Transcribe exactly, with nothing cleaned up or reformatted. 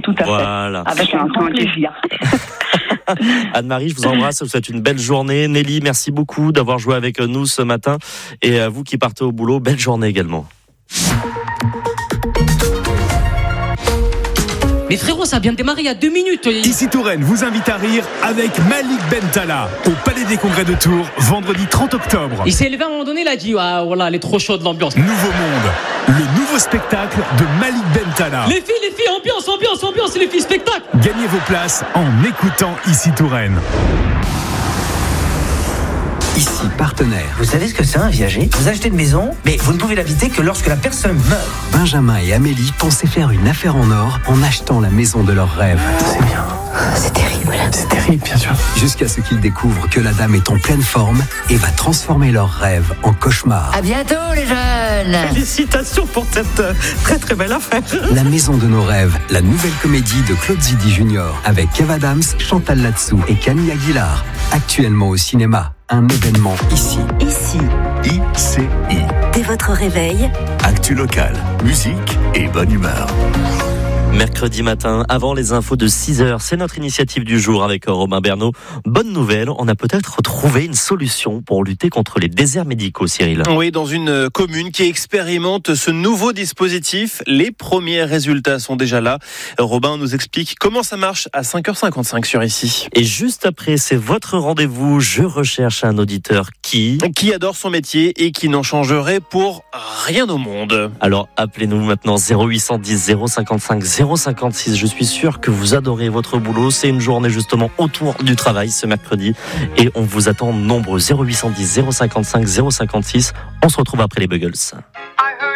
tout à voilà. fait. Avec un grand plaisir. Anne-Marie, je vous embrasse, je vous souhaite une belle journée. Nelly, merci beaucoup d'avoir joué avec nous ce matin. Et à vous qui partez au boulot, belle journée également. Mais frérot, ça vient de démarrer il y a deux minutes. Ici Touraine vous invite à rire avec Malik Bentala au Palais des Congrès de Tours, vendredi trente octobre. Il s'est élevé à un moment donné, il a dit ah voilà, elle est trop chaude l'ambiance. Nouveau Monde, le nouveau spectacle de Malik Bentala. Les filles, les filles, ambiance, ambiance, ambiance, les filles, spectacle. Gagnez vos places en écoutant Ici Touraine. Ici Partenaire. Vous savez ce que c'est un viager ? Vous achetez une maison, mais vous ne pouvez l'habiter que lorsque la personne meurt. Benjamin et Amélie pensaient faire une affaire en or en achetant la maison de leurs rêves. C'est bien. C'est terrible. C'est terrible, bien sûr. Jusqu'à ce qu'ils découvrent que la dame est en pleine forme et va transformer leurs rêves en cauchemar. À bientôt, les jeunes. Félicitations pour cette très très belle affaire. La maison de nos rêves, la nouvelle comédie de Claude Zidi Junior avec Kev Adams, Chantal Latsou et Camille Aguilar. Actuellement au cinéma. Un événement ici. Ici. I C I. Dès votre réveil. Actu local, musique et bonne humeur. Mercredi matin, avant les infos de six heures, c'est notre initiative du jour avec Robin Bernot. Bonne nouvelle, on a peut-être trouvé une solution pour lutter contre les déserts médicaux, Cyril. Oui, dans une commune qui expérimente ce nouveau dispositif, les premiers résultats sont déjà là. Robin nous explique comment ça marche à cinq heures cinquante-cinq sur Ici. Et juste après, c'est votre rendez-vous. Je recherche un auditeur qui... Qui adore son métier et qui n'en changerait pour rien au monde. Alors appelez-nous maintenant zéro huit cent dix zéro cinquante-cinq zéro cinquante-six. Je suis sûr que vous adorez votre boulot. C'est une journée justement autour du travail ce mercredi. Et on vous attend nombreux. zéro huit cent dix zéro cinquante-cinq zéro cinquante-six. On se retrouve après les Buggles.